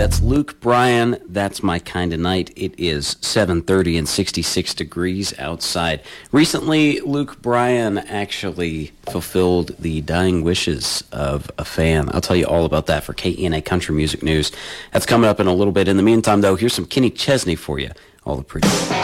That's Luke Bryan. That's My Kind of Night. It is 7:30 and 66 degrees outside. Recently, Luke Bryan actually fulfilled the dying wishes of a fan. I'll tell you all about that for KENA Country Music News. That's coming up in a little bit. In the meantime, though, here's some Kenny Chesney for you. All the pretty.